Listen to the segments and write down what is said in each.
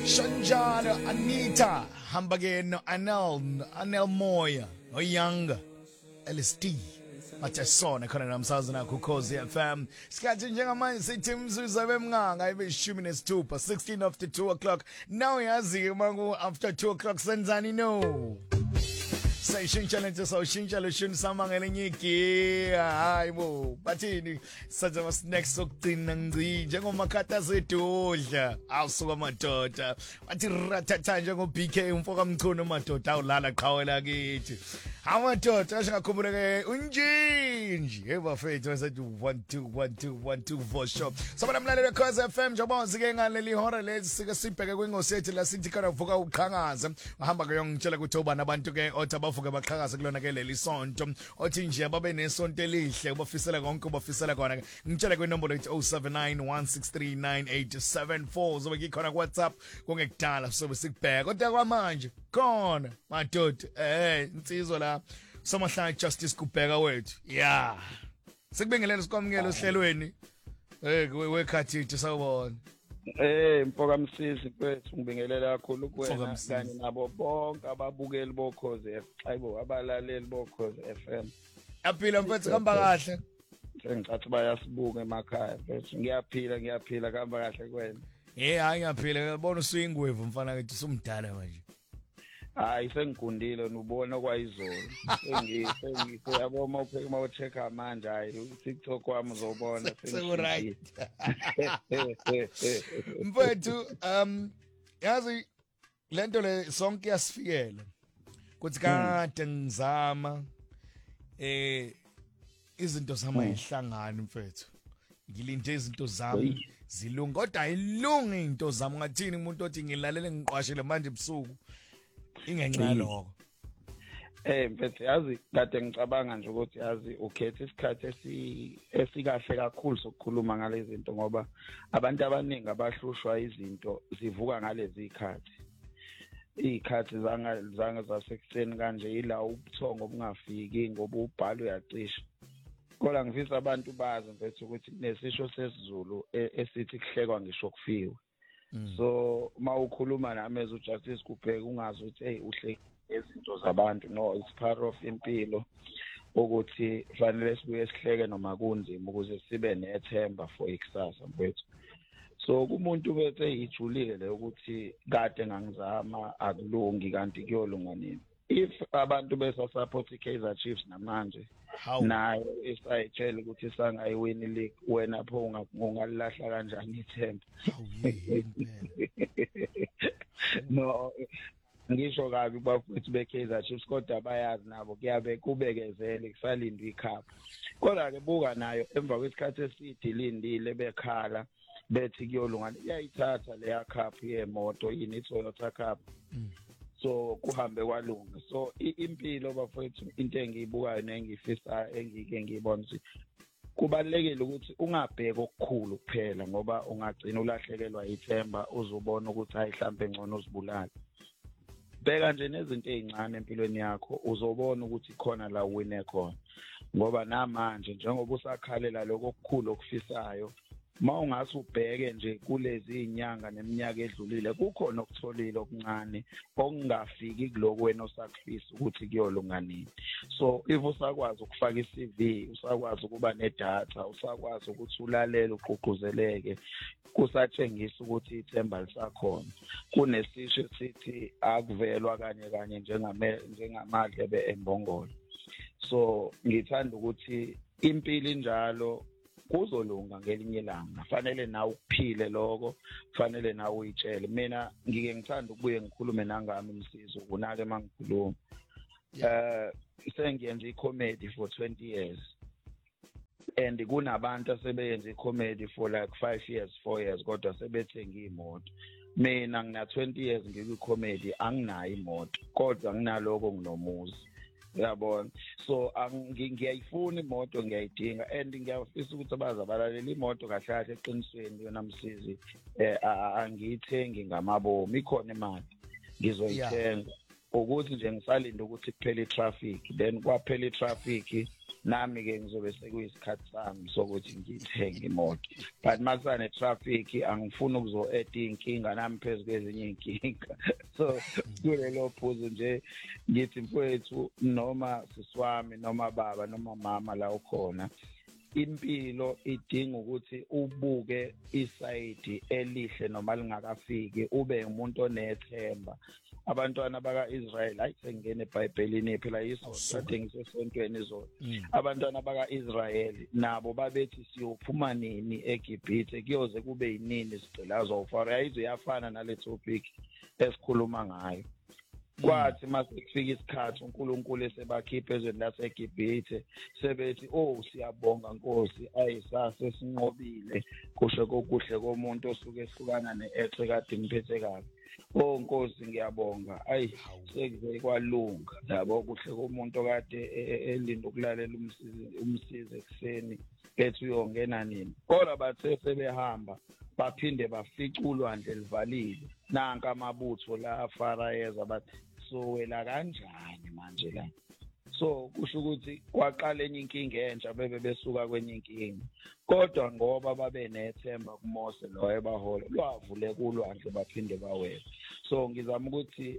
Shanjana, Anita, Hambagen, Anel Moya, Oyanga, LST. Machasona khona namsazana kuKhosi FM. Sikhathi njengamanje sithi imzuzu abemnganga ibe 16 16 after 2 o'clock. Now yazi mangu after 2 o'clock senzani no. Seshintsha lento sawushintsha loshini samangele nyiki hayibo bathini sathi mas next sokugcina ngci njengomakhata sedudla awusuka madoda bathi ratatha njengo BK umfoka mchunu madoda awulala qhawela kithi amadoda ashakhumbule ke unjinji ebafethu wasethi 12 for shop soba namlalelo weKhosi FM njengoba uzike ngaleli hora lezi sike sibheke kwingosi yethu la sithi kana vuka uqhangaza uhamba ke yongitshela ukuthi obani abantu ke othi abavuke baqhakaza kulona ke leli sonto othi nje ababe nesonto elihle ubafisela konke ubafisela kona ke ngitshela kwinombolo ethi 0791639874 zobe ngikhona ku WhatsApp kungekudala sobe sikubheka kodwa kwamanje khona madoda insizwa la somahlanga justice kubheka wethu yeah sikubingelele sikwamukela ohlelweni wekhathi sawubona mfoka Msisi kwethu ngibingelela kakhulu kuwena kanye nabo bonke ababukeli boKhosi hayibo abalaleli boKhosi FM. Yaphila mfethu kuhamba kahle. Sengicathi bayasibuka emakhaya mfethu ngiyaphila kuhamba kahle kuwena. Hayi ngiyaphila ngibona usuyingwevu mfana kithi sumdala manje. Hayi sengigundile nubona kwayizolo. Sengiyabona uma ucheck manje hayi TikTok wami uzobona right. Mfethu yazi lento le sonke yasifikela kuthi kade ngizama izinto zama ihlangana mfethu ngilinde izinto zami zilunga kodwa ayilungi into zami ngathini umuntu othi ngilalele ngiqwashile manje ebusuku ingenxa lokho mfethu yazi kade ngicabanga nje ukuthi yazi ukhetha isikhathi esikahle kakhulu sokukhuluma ngalezi zinto ngoba abantu abaningi abahlushwa izinto zivuka ngalezi ikhathi zanga zasekuseni kanje ila ubuthongo obungafiki ngoba ubhalo uyacisha kodwa ngifisa abantu bazi mfethu ukuthi nesisho sesiZulu esithi kuhlekwa ngisho kufiwe so mawukhuluma nami ezujustice kupheka ungazi ukuthi uhle izinto zabantu no it's part of impilo ukuthi fanele sibuye sihleke noma kunzima ukuze sibe nethemba for ikusasa mfethu so kumuntu bese ijulile le ukuthi kade ngangizama akulungi kanti kuyolunga nini if abantu bese support iKaizer Chiefs namanje nayo isayitshela ukuthi sangayiwini league wena pho ungalilahla kanjani ithemba no ngisho kabi bafethu beKaizer Chiefs kodwa bayazi nabo kuyabe kubekezele kusalindwa icup kodwa ke buka nayo emva kwesikhathi esidilindile bekhala bethi kuyolunga iyayithatha leya cup yemoto yini iToyota Cup so kuhambe kwalunga so impilo bafethu into engiyibukayo nengifisa engike ngibona ukuthi kubalekile ukuthi ungabheka okukhulu kuphela ngoba ungagcina ulahlekelwa ithemba uzobona ukuthi hayi mhlambe ngcono uzibulala bheka nje nezinto ezincane empilweni yakho uzobona ukuthi khona la uwine khona ngoba namanje njengoba usakhalela lokho okukhulu okufisayo mawungase ubheke nje kulezi inyanga neminyaka edlulile kukhona okutholile okuncane okungafiki kuloko wena osakufisa ukuthi kuyolunga nini so if usakwazi ukufaka iCV usakwazi ukuba nedatha usakwazi ukuthi ulalele uqhuquzeleke kusatshengisa ukuthi ithemba lisakhona kunesisho sithi akuvelwa kanye njengamadle beembongolo so ngithanda ukuthi impilo injalo kuzolunga ngelinye ilanga fanele nawe ukuphile lokho fanele nawe uyitshele mina ngike ngithanda ukubuye ngikhulume nangami Msisi kunake mangikhuluma sengiyenza icomedy for 20 years and kunabantu asebeyenza icomedy for like 5 years 4 years kodwa sebethenga imoto mina ngina 20 years ngikwi-comedy anginayo imoto kodwa nginaloko nginomuzi uyabona so ngiyayifuna imoto ngiyayidinga and ngiyafisa ukuthi abazabalaleli imoto kahle kahle eqinisweni yona Msisi angiyithengi ngamabomu ikhona imali ngizoyithenga ukuthi nje ngisalinde ukuthi kuphele itraffic then kwaphela itraffic nami ke ngizobe sekuyisikhathi sami sokuthi ngithenge imoto but masane traffic angifuni ukuzo-add inkinga nami phezu kwezinye inkinga so kulelo phuzu nje ngithi mfowethu noma siswami noma baba noma mama la ukhona impilo idinga ukuthi ubuke isayidi elihle noma lingakafiki ube umuntu onethemba abantwana baka-Israel hayi sengene eBhayibhelini phela yiso kade ngisesontweni izolo abantwana baka-Israel nabo babethi siyophuma nini eGibhithe kuyoze kube yinini sigcilazo ufaro yayize yafana nale topic esikhuluma ngayo kwathi masekufika isikhathi uNkulunkulu esebakhipha ezweni laseGibhithe sebethi oh siyabonga Nkosi ayisase sinqobile kusho kokuhle komuntu osuke ehlukana neethe kade ngiphethe kabi oh Nkosi ngiyabonga ayi sekuze kwalunga yabo kuhle komuntu okade elinda ukulalela umsizi ekseni ethi uyongena nini kodwa bathe sebehamba baphinde bafica ulwandle livalile nanka amabutho la afarayeza bathi sowela kanjani manje la so kusho ukuthi kwaqala enye inkinga entsha bebe besuka kwenye inkinga kodwa ngoba babe nethemba kuMose lo ebaholo lwavule kulwandle baphinde bawela so ngizama ukuthi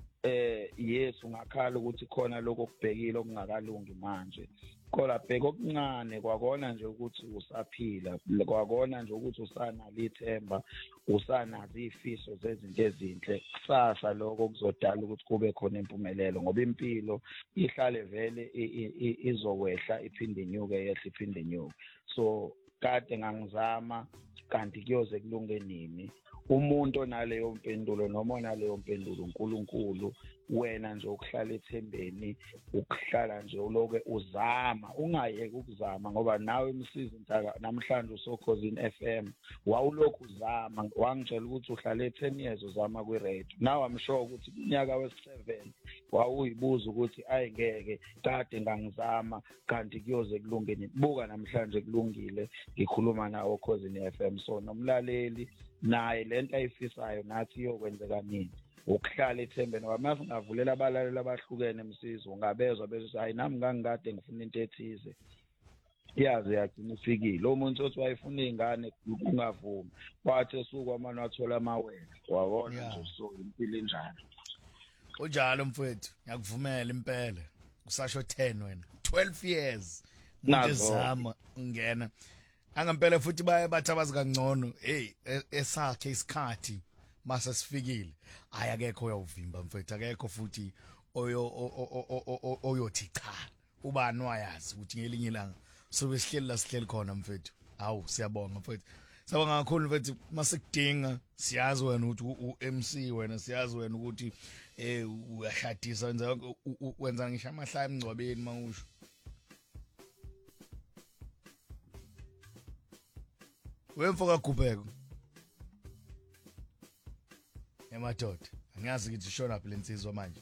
Yesu ngakhala ukuthi khona lokho kubhekile okungakalungi manje kodwa bheka okuncane kwakona nje ukuthi usaphila kwakona nje ukuthi usanalithemba usanazi ifiso zezinto ezinhle kusasa lokho kuzodala ukuthi kube khona impumelelo ngoba impilo ihlale vele izowehla iphinde inyuke yehle iphinde inyuke so kade ngangizama kanti kuyoze kulunge nini umuntu onaleyo mpendulo noma onaleyo mpendulo uNkulunkulu wena nje ukuhlala ethembeni ukuhlala nje uloke uzama ungayeke ukuzama ngoba nawe emsizi intaka namhlanje uSokhosini FM wawulokhu uzama wangitshela ukuthi uhlale 10 years uzama kwi-radio now I'm sure ukuthi kunyaka wesi7 wawuyibuza ukuthi ayingeke kade ngangizama kanti kuyoze kulunge buka namhlanje kulungile ngikhuluma nawo Khosini FM so nomlaleli naye lento ayifisayo nathi iyokwenzeka nini ukuhlala ethembeni ngoba mase ngavulela abalaleli abahlukene emsizo ngabezwa bese hayi nami ngangikade ngifuna into ethize yazi yagcina ifikile lo muntu othi wayefuna izingane ungavumi wathi esuku amana wathola amawele wabona nje so impilo enjalo unjalo mfowethu ngiyakuvumela impela usasho 10 wena 12 years ngizama ungena angempela futhi bathi abazi kangcono hey esakhe isikhathi mase sifikile ayakekho uyawuvimba mfethu akekho futhi oyothi cha ubani wayazi ukuthi ngelinye ilanga sobe sihleli la sihleli khona mfethu hawu siyabonga mfethu sabonga kakhulu mfethu masekudinga siyazi wena ukuthi uMC wena siyazi wena ukuthi uyashadisa wenza ngisho amahlaya emngcwabeni mangusho wemfoka Gubheko emadoda angiyazi ukuthi ushona phi lensizwa manje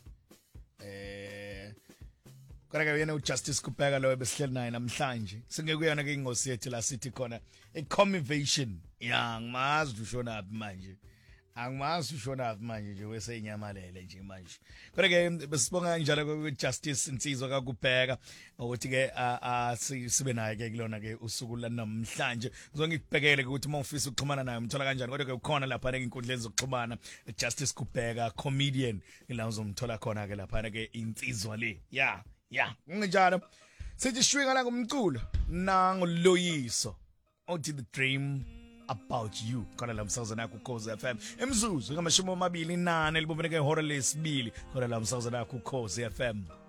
kodwa ke yena uJustice Gubheka lo besihleli naye namhlanje singekuyona ke ingosi yethu la sithi khona ecommivation ya ngimazi ushona phi manje angimazi ushona phi manje nje wesenyamalele nje manje kodwa ke besibonga kanjalo kweJustice insizwa kaGubheka ukuthi ke sibe naye ke kulona ke usuku la namhlanje ngizongibhekele ukuthi uma ufisa ukuxhumana naye umthola kanjani kodwa ke ukhona lapha ke inkundleni zokuxhumana Justice Gubheka comedian la uzomthola khona ke lapha ke insizwa le ya nginjalo sithi shwinga la ngomculo nangoLoyiso uthi the dream about you khona la msazana ku Khosi FM emzuzu ngamashumi 28 liboneke ihora lesibili khona la msazana ku Khosi FM